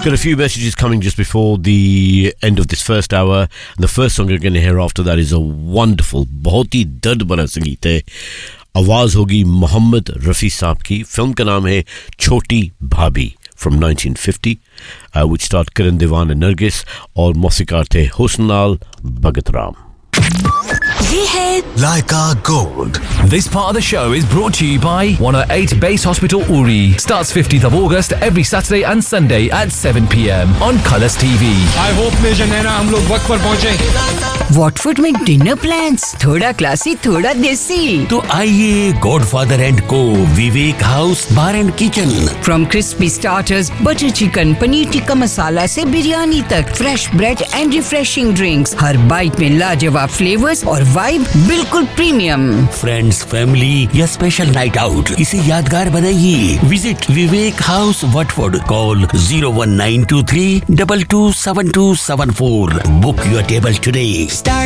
Got a few messages coming just before the end of this first hour. And the first song you're going to hear after that is a wonderful, बहुत ही दर्द भरा संगीत है. आवाज होगी मोहम्मद रफ़ी साहब की. फिल्म का नाम है छोटी भाभी from 1950, which starred Karan Devan and Nargis, और मौसीकार थे हुस्नाल भगत राम. ये है Laika Gold. This part of the show is brought to you by 108 Base Hospital Uri. Starts 15th of August every Saturday and Sunday at 7 p.m. on Colours TV. I hope major नैना हम लोग वक्त पर पहुंचे. Watford में dinner plans, थोड़ा classy थोड़ा देसी. तो आइए गॉडफादर एंड को विवेक house bar and kitchen. From crispy starters, butter chicken, paneer tikka masala से बिरयानी तक, fresh bread and refreshing drinks. Her bite में लाजवाब फ्लेवर्स और वाइब बिल्कुल प्रीमियम. फ्रेंड्स, फैमिली या स्पेशल नाइट आउट, इसे यादगार बनाइए. Visit Vivek house Watford. Call 01923 227274. Book your table today. Start